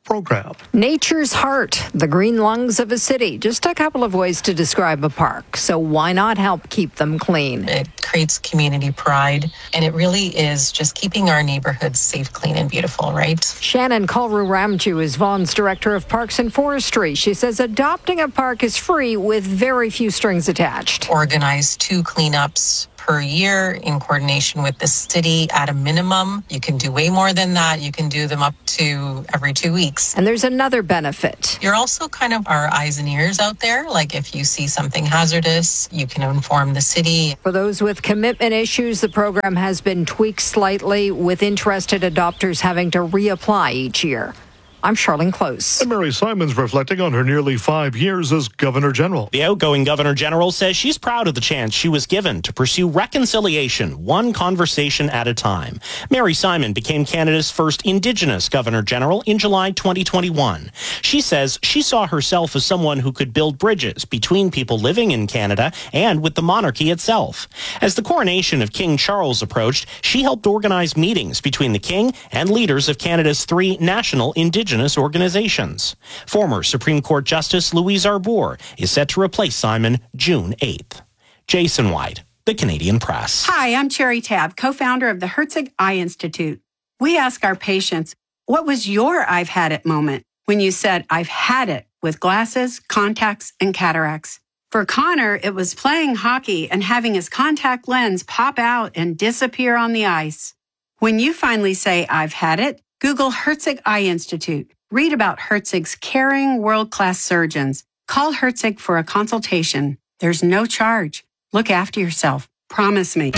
program. Nature's heart, the green lungs of a city. Just a couple of ways to describe a park. So why not help keep them clean? It creates community pride, and it really is just keeping our neighborhoods safe, clean, and beautiful, right? Shannon Kalru-Ramchu is Vaughan's Director of Parks and Forestry. She says adopting a park is free with very few strings attached. Organize 2 cleanups per year in coordination with the city at a minimum. You can do way more than that. You can do them up to every 2 weeks. And there's another benefit. You're also kind of our eyes and ears out there. Like if you see something hazardous, you can inform the city. For those with commitment issues, the program has been tweaked slightly, with interested adopters having to reapply each year. I'm Charlene Close. And Mary Simon's reflecting on her nearly 5 years as Governor General. The outgoing Governor General says she's proud of the chance she was given to pursue reconciliation, one conversation at a time. Mary Simon became Canada's first Indigenous Governor General in July 2021. She says she saw herself as someone who could build bridges between people living in Canada and with the monarchy itself. As the coronation of King Charles approached, she helped organize meetings between the King and leaders of Canada's 3 national Indigenous organizations. Former Supreme Court Justice Louise Arbour is set to replace Simon June 8th. Jason White, The Canadian Press. Hi, I'm Cherry Tabb, co-founder of the Herzig Eye Institute. We ask our patients, what was your I've had it moment when you said, I've had it with glasses, contacts, and cataracts? For Connor, it was playing hockey and having his contact lens pop out and disappear on the ice. When you finally say, I've had it, Google Herzig Eye Institute. Read about Herzig's caring, world-class surgeons. Call Herzig for a consultation. There's no charge. Look after yourself. Promise me.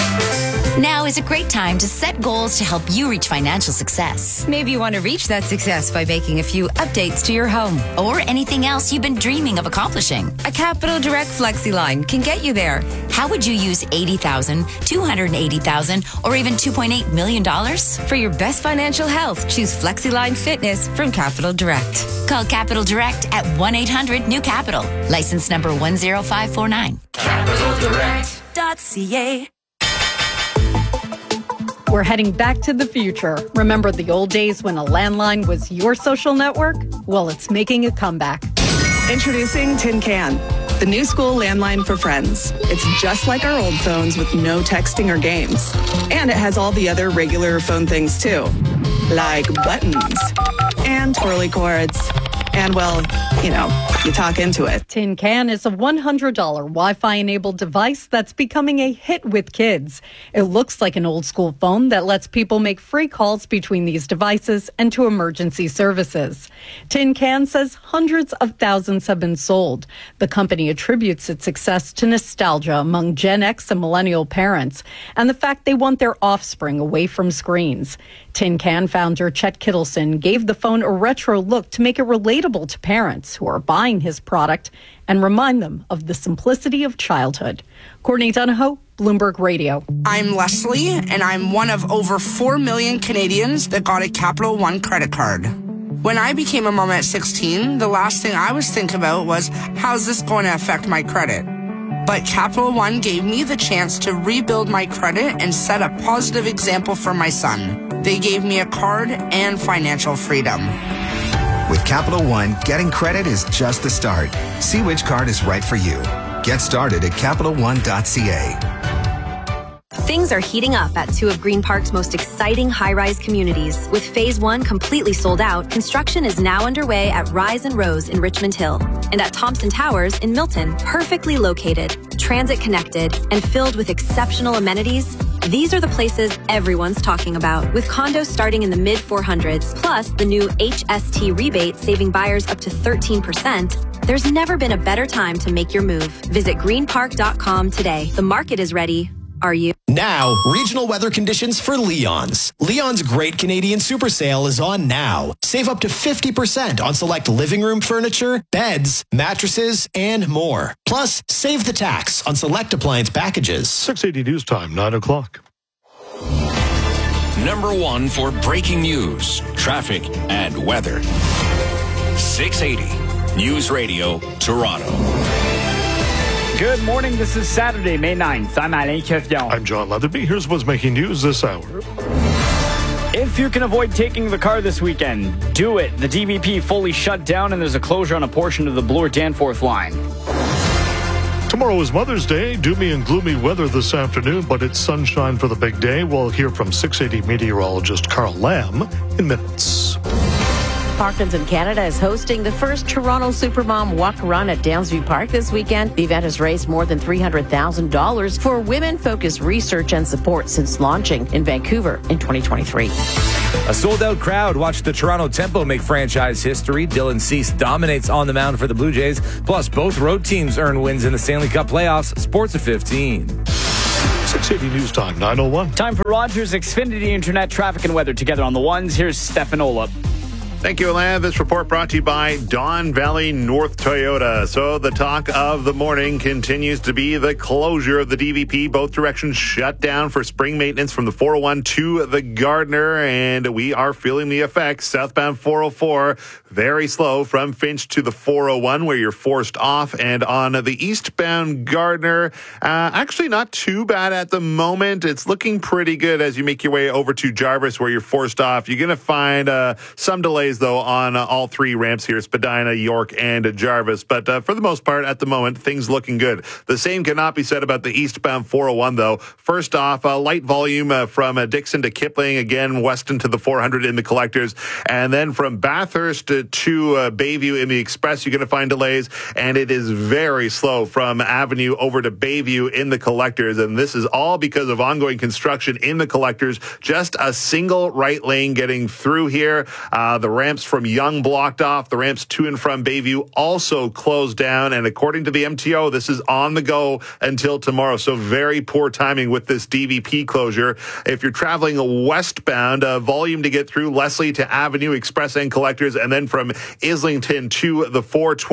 Now is a great time to set goals to help you reach financial success. Maybe you want to reach that success by making a few updates to your home or anything else you've been dreaming of accomplishing. A Capital Direct FlexiLine can get you there. How would you use $80,000, $280,000, or even $2.8 million? For your best financial health, choose FlexiLine Fitness from Capital Direct. Call Capital Direct at 1-800-NEW-CAPITAL. License number 10549. CapitalDirect.ca. We're heading back to the future. Remember the old days when a landline was your social network? Well, it's making a comeback. Introducing Tin Can, the new school landline for friends. It's just like our old phones with no texting or games. And it has all the other regular phone things too, like buttons and twirly cords. And, well, you know, you talk into it. Tin Can is a $100 Wi-Fi-enabled device that's becoming a hit with kids. It looks like an old-school phone that lets people make free calls between these devices and to emergency services. Tin Can says hundreds of thousands have been sold. The company attributes its success to nostalgia among Gen X and millennial parents and the fact they want their offspring away from screens. Tin Can founder Chet Kittleson gave the phone a retro look to make it relatable to parents who are buying his product and remind them of the simplicity of childhood. Courtney Donahoe, Bloomberg Radio. I'm Leslie, and I'm one of over 4 million Canadians that got a Capital One credit card. When I became a mom at 16, the last thing I was thinking about was, how's this going to affect my credit? But Capital One gave me the chance to rebuild my credit and set a positive example for my son. They gave me a card and financial freedom. With Capital One, getting credit is just the start. See which card is right for you. Get started at CapitalOne.ca. Things are heating up at 2 of Green Park's most exciting high-rise communities. With Phase 1 completely sold out, construction is now underway at Rise and Rose in Richmond Hill and at Thompson Towers in Milton. Perfectly located, transit-connected, and filled with exceptional amenities, these are the places everyone's talking about. With condos starting in the mid-400s, plus the new HST rebate saving buyers up to 13%, there's never been a better time to make your move. Visit greenpark.com today. The market is ready. Are you? Now, regional weather conditions for Leon's. Leon's Great Canadian Super Sale is on now. Save up to 50% on select living room furniture, beds, mattresses, and more. Plus, save the tax on select appliance packages. 6:80 news time, 9 o'clock. Number 1 for breaking news, traffic, and weather. 680 News Radio, Toronto. Good morning. This is Saturday, May 9th. I'm Alain Kevion. I'm John Leatherby. Here's what's making news this hour. If you can avoid taking the car this weekend, do it. The DVP fully shut down and there's a closure on a portion of the Bloor-Danforth line. Tomorrow is Mother's Day. Doomy and gloomy weather this afternoon, but it's sunshine for the big day. We'll hear from 680 meteorologist Carl Lamb in minutes. Parkinson Canada is hosting the first Toronto Supermom Walk Run at Downsview Park this weekend. The event has raised more than $300,000 for women-focused research and support since launching in Vancouver in 2023. A sold-out crowd watched the Toronto Tempo make franchise history. Dylan Cease dominates on the mound for the Blue Jays. Plus, both road teams earn wins in the Stanley Cup playoffs. Sports at 15. 680 News Time, 9:01. Time for Rogers Xfinity Internet traffic and weather together on the ones. Here's Stefan Olop. Thank you, Alan. This report brought to you by Don Valley North Toyota. So the talk of the morning continues to be the closure of the DVP. Both directions shut down for spring maintenance from the 401 to the Gardiner, and we are feeling the effects. Southbound 404, very slow from Finch to the 401 where you're forced off, and on the eastbound Gardiner, actually not too bad at the moment. It's looking pretty good as you make your way over to Jarvis where you're forced off. You're going to find some delays though on all three ramps here, Spadina, York, and Jarvis. But for the most part, at the moment, things looking good. The same cannot be said about the eastbound 401, though. First off, light volume from Dixon to Kipling, again, Weston to the 400 in the collectors. And then from Bathurst to Bayview in the Express, you're going to find delays. And it is very slow from Avenue over to Bayview in the collectors. And this is all because of ongoing construction in the collectors. Just a single right lane getting through here. The ramps from Yonge blocked off. The ramps to and from Bayview also closed down. And according to the MTO, this is on the go until tomorrow. So very poor timing with this DVP closure. If you're traveling westbound, volume to get through Leslie to Avenue, Express and Collectors, and then from Islington to the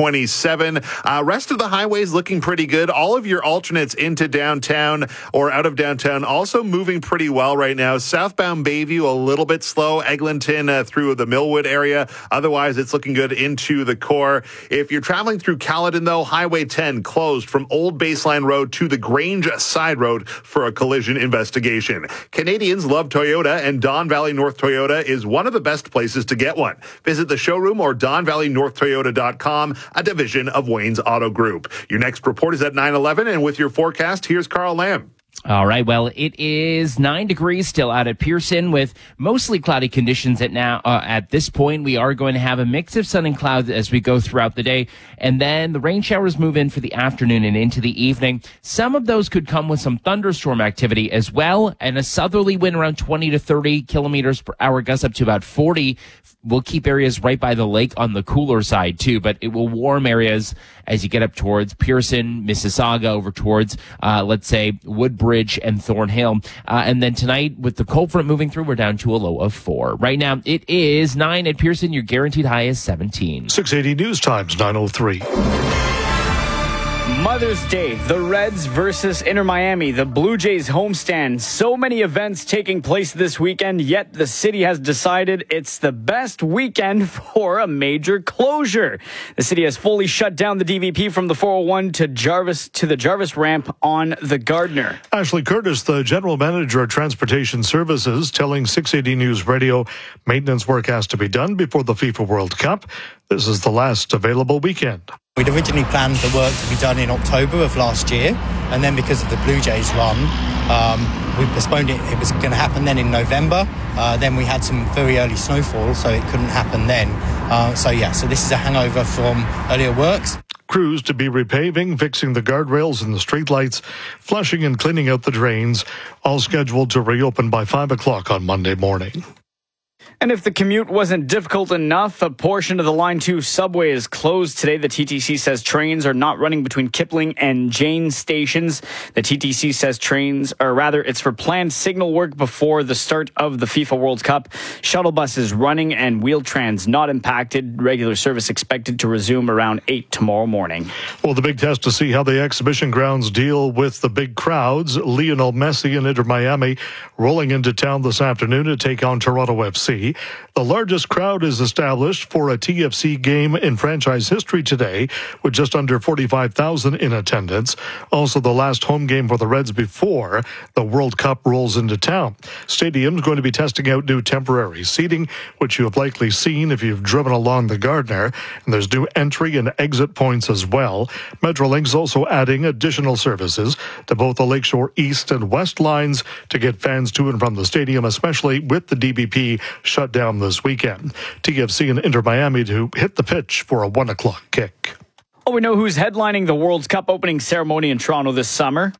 427. Rest of the highways looking pretty good. All of your alternates into downtown or out of downtown also moving pretty well right now. Southbound Bayview a little bit slow. Eglinton through the Millwood area. Otherwise, it's looking good into the core. If you're traveling through Caledon, though, Highway 10 closed from Old Baseline Road to the Grange Side Road for a collision investigation. Canadians love Toyota, and Don Valley North Toyota is one of the best places to get one. Visit the showroom or DonValleyNorthToyota.com, a division of Wayne's Auto Group. Your next report is at 9:11, and with your forecast, here's Carl Lamb. All right. Well, it is 9 degrees still out at Pearson with mostly cloudy conditions at this point. We are going to have a mix of sun and clouds as we go throughout the day. And then the rain showers move in for the afternoon and into the evening. Some of those could come with some thunderstorm activity as well. And a southerly wind around 20 to 30 kilometers per hour, gusts up to about 40. Will keep areas right by the lake on the cooler side too, but it will warm areas as you get up towards Pearson, Mississauga, over towards, let's say, Woodbridge and Thornhill. And then tonight, with the cold front moving through, we're down to a low of 4. Right now, it is 9 at Pearson. Your guaranteed high is 17. 680 News Times, 9:03. Mother's Day, the Reds versus Inter Miami, the Blue Jays homestand. So many events taking place this weekend, yet the city has decided it's the best weekend for a major closure. The city has fully shut down the DVP from the 401 to the Jarvis ramp on the Gardiner. Ashley Curtis, the general manager of Transportation Services, telling 680 News Radio maintenance work has to be done before the FIFA World Cup. This is the last available weekend. We'd originally planned the work to be done in October of last year, and then because of the Blue Jays run, we postponed it. It was going to happen then in November. Then we had some very early snowfall, so it couldn't happen then. So this is a hangover from earlier works. Crews to be repaving, fixing the guardrails and the streetlights, flushing and cleaning out the drains, all scheduled to reopen by 5 o'clock on Monday morning. And if the commute wasn't difficult enough, a portion of the Line 2 subway is closed today. The TTC says trains are not running between Kipling and Jane stations. The TTC says it's for planned signal work before the start of the FIFA World Cup. Shuttle buses running and Wheel-Trans not impacted. Regular service expected to resume around 8 tomorrow morning. Well, the big test to see how the exhibition grounds deal with the big crowds. Lionel Messi and Inter Miami rolling into town this afternoon to take on Toronto FC. today. The largest crowd is established for a TFC game in franchise history today, with just under 45,000 in attendance. Also, the last home game for the Reds before the World Cup rolls into town. Stadium's going to be testing out new temporary seating, which you have likely seen if you've driven along the Gardiner. And there's new entry and exit points as well. Metrolink's also adding additional services to both the Lakeshore East and West lines to get fans to and from the stadium, especially with the DBP shut down this weekend. TFC and Inter Miami to hit the pitch for a 1 o'clock kick. Oh, we know who's headlining the World Cup opening ceremony in Toronto this summer.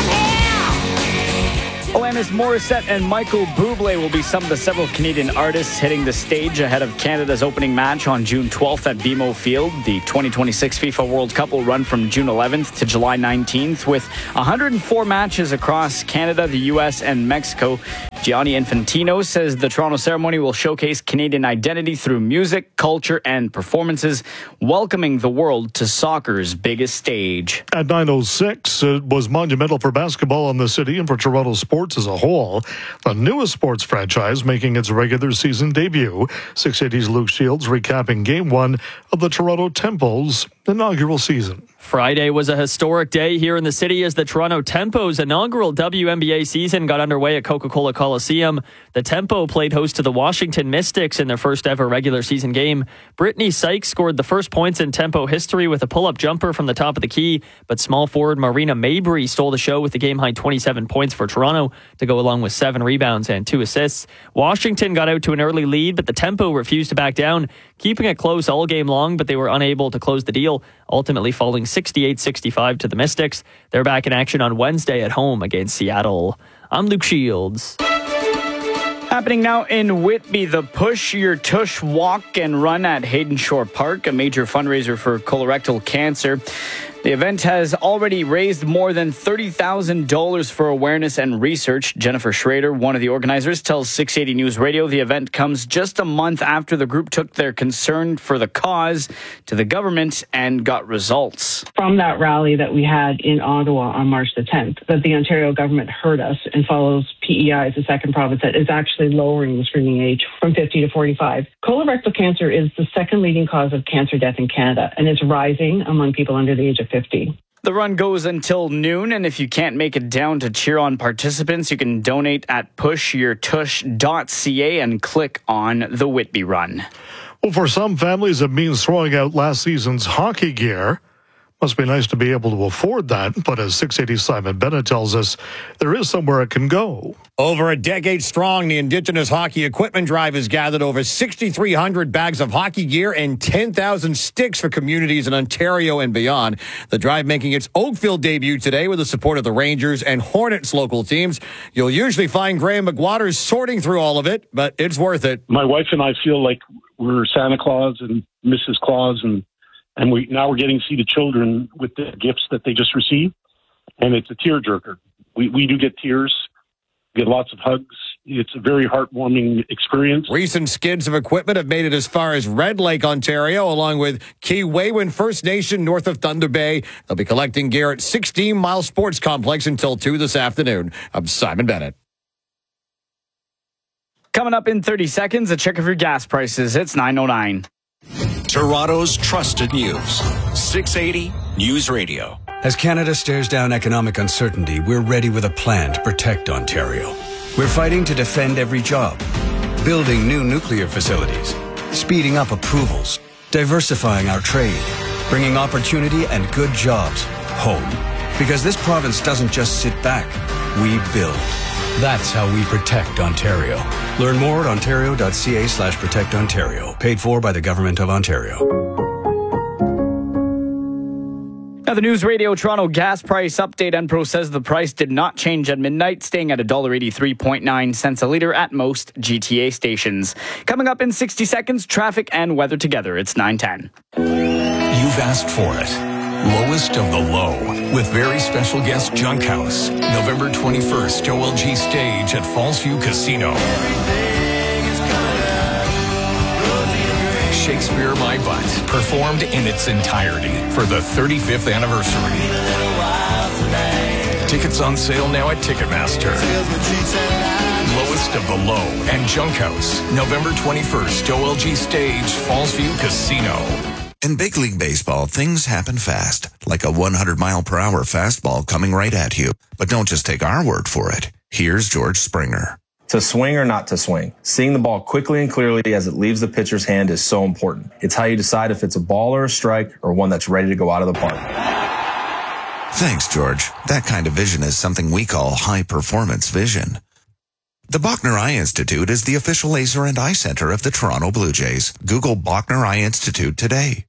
Alanis Morissette and Michael Bublé will be some of the several Canadian artists hitting the stage ahead of Canada's opening match on June 12th at BMO Field. The 2026 FIFA World Cup will run from June 11th to July 19th with 104 matches across Canada, the U.S., and Mexico. Gianni Infantino says the Toronto ceremony will showcase Canadian identity through music, culture, and performances, welcoming the world to soccer's biggest stage. At 9:06, it was monumental for basketball in the city and for Toronto sports as a whole. The newest sports franchise making its regular season debut. 680's Luke Shields recapping Game 1 of the Toronto Temple's inaugural season. Friday was a historic day here in the city as the Toronto Tempo's inaugural WNBA season got underway at Coca-Cola Coliseum. The Tempo played host to the Washington Mystics in their first ever regular season game. Brittany Sykes scored the first points in Tempo history with a pull-up jumper from the top of the key, but small forward Marina Mabry stole the show with the game-high 27 points for Toronto to go along with 7 rebounds and 2 assists. Washington got out to an early lead, but the Tempo refused to back down, keeping it close all game long, but they were unable to close the deal, ultimately falling 68-65 to the Mystics. They're back in action on Wednesday at home against Seattle. I'm Luke Shields. Happening now in Whitby, the Push Your Tush Walk and Run at Hayden Shore Park, a major fundraiser for colorectal cancer. The event has already raised more than $30,000 for awareness and research. Jennifer Schrader, one of the organizers, tells 680 News Radio the event comes just a month after the group took their concern for the cause to the government and got results. From that rally that we had in Ottawa on March the 10th, that the Ontario government heard us and follows PEI as the second province that is actually lowering the screening age from 50 to 45. Colorectal cancer is the second leading cause of cancer death in Canada, and it's rising among people under the age of 50. The run goes until noon, and if you can't make it down to cheer on participants, you can donate at pushyourtush.ca and click on the Whitby Run. Well, for some families, it means throwing out last season's hockey gear. Must be nice to be able to afford that, but as 680's Simon Bennett tells us, there is somewhere it can go. Over a decade strong, the Indigenous Hockey Equipment Drive has gathered over 6,300 bags of hockey gear and 10,000 sticks for communities in Ontario and beyond. The drive making its Oakville debut today with the support of the Rangers and Hornets local teams. You'll usually find Graham McWaters sorting through all of it, but it's worth it. My wife and I feel like we're Santa Claus and Mrs. Claus, and we're getting to see the children with the gifts that they just received, and it's a tearjerker. We do get tears, get lots of hugs. It's a very heartwarming experience. Recent skids of equipment have made it as far as Red Lake, Ontario, along with Key-Waywin First Nation north of Thunder Bay. They'll be collecting gear at 16 Mile Sports Complex until 2 this afternoon. I'm Simon Bennett. Coming up in 30 seconds, a check of your gas prices. It's 9:09. Toronto's trusted news. 680 News Radio. As Canada stares down economic uncertainty, we're ready with a plan to protect Ontario. We're fighting to defend every job, building new nuclear facilities, speeding up approvals, diversifying our trade, bringing opportunity and good jobs home. Because this province doesn't just sit back, we build. That's how we protect Ontario. Learn more at ontario.ca/protectontario. Paid for by the Government of Ontario. Now, the News Radio Toronto gas price update. Enpro says the price did not change at midnight, staying at $1.83.9 a litre at most GTA stations. Coming up in 60 seconds, traffic and weather together. It's 9:10. You've asked for it. Lowest of the low with very special guest Junk House. November 21st, OLG stage at Fallsview Casino. Shakespeare My Butt, performed in its entirety for the 35th anniversary. Tickets on sale now at Ticketmaster. Lowest lowest of the low and Junk House, November 21st, OLG Stage, Fallsview Casino. In Big League Baseball, things happen fast, like a 100-mile-per-hour fastball coming right at you. But don't just take our word for it. Here's George Springer. To swing or not to swing, seeing the ball quickly and clearly as it leaves the pitcher's hand is so important. It's how you decide if it's a ball or a strike or one that's ready to go out of the park. Thanks, George. That kind of vision is something we call high-performance vision. The Bachner Eye Institute is the official laser and eye center of the Toronto Blue Jays. Google Bachner Eye Institute today.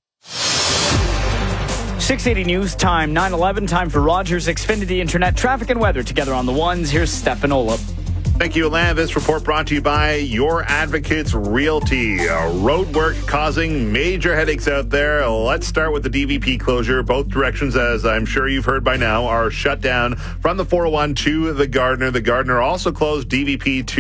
680 News Time, 9:11, time for Rogers Xfinity Internet traffic and weather together on the ones. Here's Stefan Olop. Thank you, Alan. This report brought to you by Your Advocates Realty. Road work causing major headaches out there. Let's start with the DVP closure. Both directions, as I'm sure you've heard by now, are shut down from the 401 to the Gardiner. The Gardiner also closed DVP to